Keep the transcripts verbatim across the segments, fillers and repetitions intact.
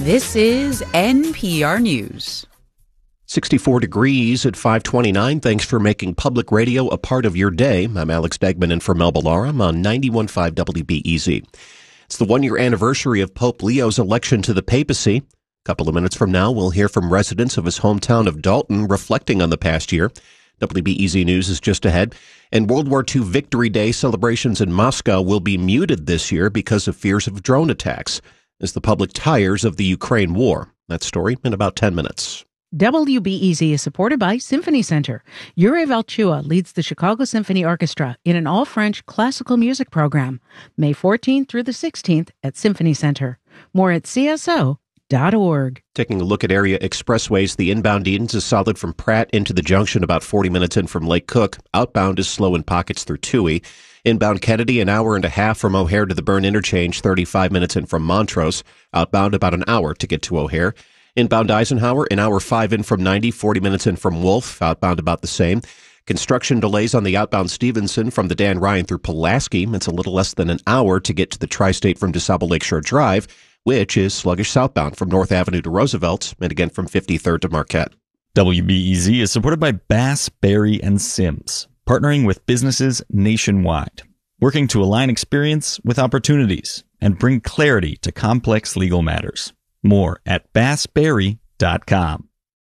This is N P R News. sixty-four degrees at five twenty-nine. Thanks for making public radio a part of your day. I'm Alex Begman in for Mel Balaram on ninety-one point five W B E Z. It's the one-year anniversary of Pope Leo's election to the papacy. A couple of minutes from now, we'll hear from residents of his hometown of Dalton reflecting on the past year. W B E Z News is just ahead. And World War Two Victory Day celebrations in Moscow will be muted this year because of fears of drone attacks, as the public tires of the Ukraine war. That story in about ten minutes. W B E Z is supported by Symphony Center. Yuri Valchua leads the Chicago Symphony Orchestra in an all-French classical music program, May fourteenth through the sixteenth at Symphony Center. More at C S O dot org. Taking a look at area expressways, the inbound Edens is solid from Pratt into the junction, about forty minutes in from Lake Cook. Outbound is slow in pockets through Toohey. Inbound Kennedy, an hour and a half from O'Hare to the Byrne Interchange, thirty-five minutes in from Montrose. Outbound, about an hour to get to O'Hare. Inbound Eisenhower, an hour five in from ninety, forty minutes in from Wolf. Outbound about the same. Construction delays on the outbound Stevenson from the Dan Ryan through Pulaski. It's a little less than an hour to get to the Tri-State from DeSable Lakeshore Drive, which is sluggish southbound from North Avenue to Roosevelt, and again from fifty-third to Marquette. W B E Z is supported by Bass, Berry, and Sims, partnering with businesses nationwide, working to align experience with opportunities and bring clarity to complex legal matters. More at bass berry dot com.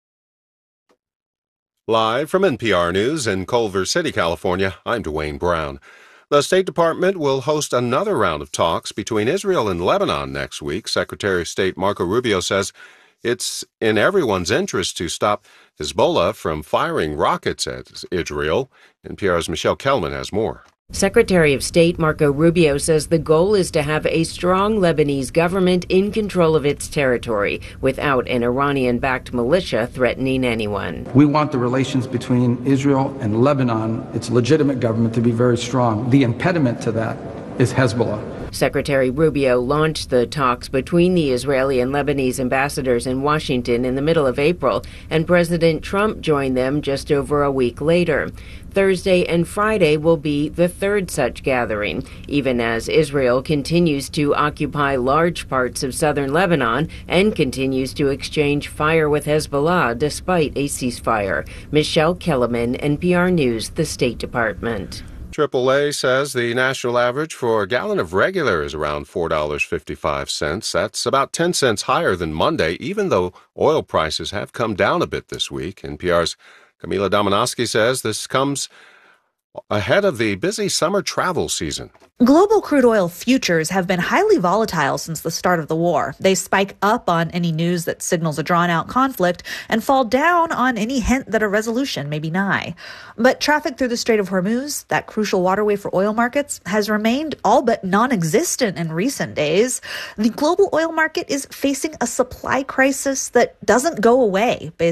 Live from N P R News in Culver City, California, I'm Dwayne Brown. The State Department will host another round of talks between Israel and Lebanon next week. Secretary of State Marco Rubio says it's in everyone's interest to stop Hezbollah from firing rockets at Israel. N P R's Michelle Kelman has more. Secretary of State Marco Rubio says the goal is to have a strong Lebanese government in control of its territory without an Iranian-backed militia threatening anyone. We want the relations between Israel and Lebanon, its legitimate government, to be very strong. The impediment to that is Hezbollah. Secretary Rubio launched the talks between the Israeli and Lebanese ambassadors in Washington in the middle of April, and President Trump joined them just over a week later. Thursday and Friday will be the third such gathering, even as Israel continues to occupy large parts of southern Lebanon and continues to exchange fire with Hezbollah despite a ceasefire. Michelle Kellerman, N P R News, the State Department. triple A says the national average for a gallon of regular is around four dollars and fifty-five cents. That's about ten cents higher than Monday, even though oil prices have come down a bit this week. N P R's Camila Domonoski says this comes ahead of the busy summer travel season. Global crude oil futures have been highly volatile since the start of the war. They spike up on any news that signals a drawn-out conflict and fall down on any hint that a resolution may be nigh. But traffic through the Strait of Hormuz, that crucial waterway for oil markets, has remained all but non-existent in recent days. The global oil market is facing a supply crisis that doesn't go away,